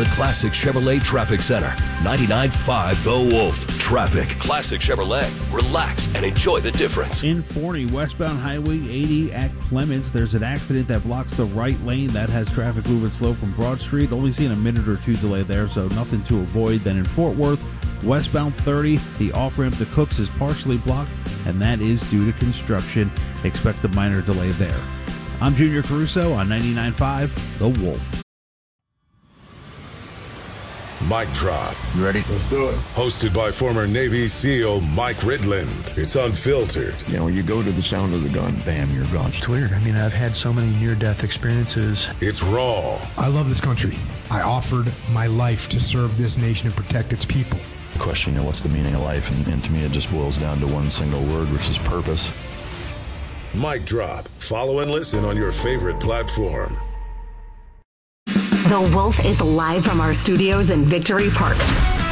the Classic Chevrolet Traffic Center. 99.5 The Wolf. Traffic. Classic Chevrolet. Relax and enjoy the difference. In Forney, westbound Highway 80 at Clements, there's an accident that blocks the right lane. That has traffic moving slow from Broad Street. Only seeing a minute or two delay there, so nothing to avoid. Then in Fort Worth, westbound 30, the off-ramp to Cooks is partially blocked, and that is due to construction. Expect a minor delay there. I'm Junior Caruso on 99.5 The Wolf. Mic Drop. You ready? Let's do it. Hosted by former Navy SEAL Mike Ridland. It's unfiltered. You know, you go to the sound of the gun, bam, you're gone. It's weird. I mean, I've had so many near-death experiences. It's raw. I love this country. I offered my life to serve this nation and protect its people. The question, what's the meaning of life? And to me, it just boils down to one single word, which is purpose. Mic Drop. Follow and listen on your favorite platform. The Wolf is live from our studios in Victory Park.